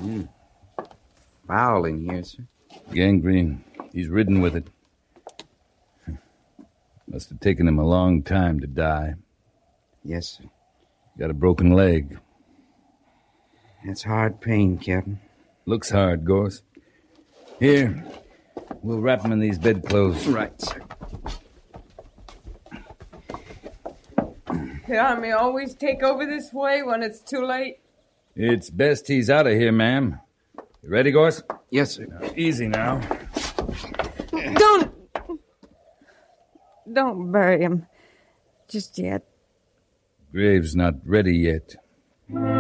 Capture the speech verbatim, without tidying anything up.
Mm. Foul in here, sir. Gangrene. He's ridden with it. Must have taken him a long time to die. Yes, sir. Got a broken leg. That's hard pain, Captain. Looks hard, Gorse. Here, we'll wrap him in these bedclothes. Right, sir. The Army always take over this way when it's too late? It's best he's out of here, ma'am. You ready, Gorse? Yes, sir. Now, easy now. Don't... Don't bury him just yet. Grave's not ready yet.